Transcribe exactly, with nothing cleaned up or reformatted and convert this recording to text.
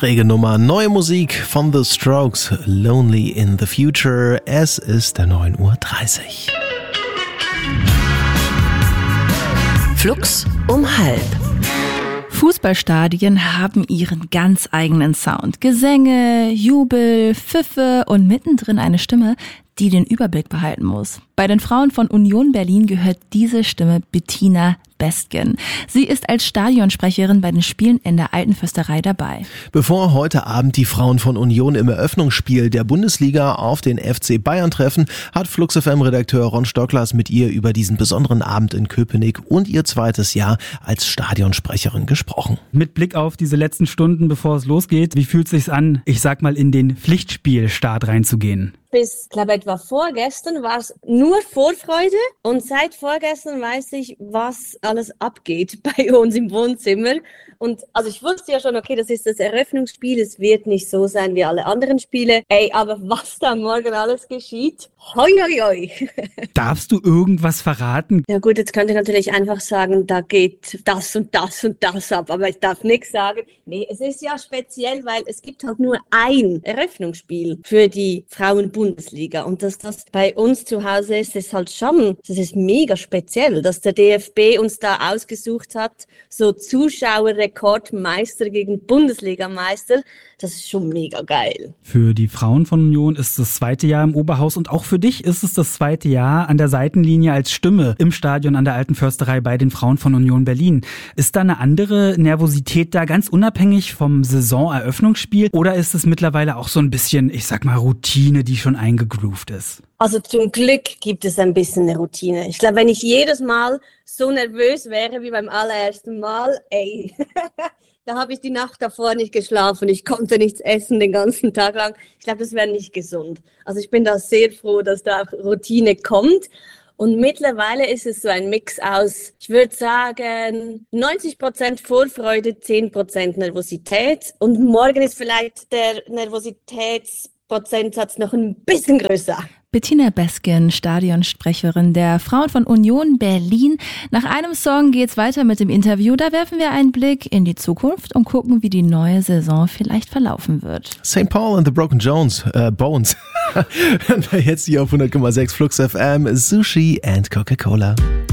schräge Nummer. Neue Musik von The Strokes, Lonely in the Future. Es ist neun Uhr dreißig. Flux um halb. Fußballstadien haben ihren ganz eigenen Sound. Gesänge, Jubel, Pfiffe und mittendrin eine Stimme, die den Überblick behalten muss. Bei den Frauen von Union Berlin gehört diese Stimme Bettina Besgen. Sie ist als Stadionsprecherin bei den Spielen in der Alten Försterei dabei. Bevor heute Abend die Frauen von Union im Eröffnungsspiel der Bundesliga auf den F C Bayern treffen, hat Flux F M-Redakteur Ron Stocklers mit ihr über diesen besonderen Abend in Köpenick und ihr zweites Jahr als Stadionsprecherin gesprochen. Mit Blick auf diese letzten Stunden, bevor es losgeht, wie fühlt es sich an, ich sag mal, in den Pflichtspielstart reinzugehen? Bis, glaube ich, etwa vorgestern war es nur Vorfreude und seit vorgestern weiß ich, was alles abgeht bei uns im Wohnzimmer. Und also ich wusste ja schon, okay, das ist das Eröffnungsspiel, es wird nicht so sein wie alle anderen Spiele. Ey, aber was da morgen alles geschieht, hoi hoi hoi. Darfst du irgendwas verraten? Ja gut, jetzt könnte ich natürlich einfach sagen, da geht das und das und das ab, aber ich darf nichts sagen. Nee, es ist ja speziell, weil es gibt halt nur ein Eröffnungsspiel für die Frauenbundesliga und dass das bei uns zu Hause ist, ist halt schon, das ist mega speziell, dass der D F B uns da ausgesucht hat, so Zuschauerrekordmeister gegen Bundesligameister, das ist schon mega geil. Für die Frauen von Union ist das zweite Jahr im Oberhaus und auch für dich ist es das zweite Jahr an der Seitenlinie als Stimme im Stadion an der Alten Försterei bei den Frauen von Union Berlin. Ist da eine andere Nervosität da, ganz unabhängig vom Saisoneröffnungsspiel, oder ist es mittlerweile auch so ein bisschen, ich sag mal, Routine, die schon eingegroovt ist? Also zum Glück gibt es ein bisschen eine Routine. Ich glaube, wenn ich jedes Mal so nervös wäre wie beim allerersten Mal, ey, da habe ich die Nacht davor nicht geschlafen. Ich konnte nichts essen den ganzen Tag lang. Ich glaube, das wäre nicht gesund. Also ich bin da sehr froh, dass da Routine kommt. Und mittlerweile ist es so ein Mix aus, ich würde sagen, neunzig Prozent Vorfreude, zehn Prozent Nervosität. Und morgen ist vielleicht der Nervositätsprozentsatz noch ein bisschen größer. Bettina Besgen, Stadionsprecherin der Frauen von Union Berlin. Nach einem Song geht's weiter mit dem Interview. Da werfen wir einen Blick in die Zukunft und gucken, wie die neue Saison vielleicht verlaufen wird. Saint Paul and the Broken Jones, äh, Bones. Jetzt hier auf hundert Komma sechs Flux F M, Sushi and Coca-Cola.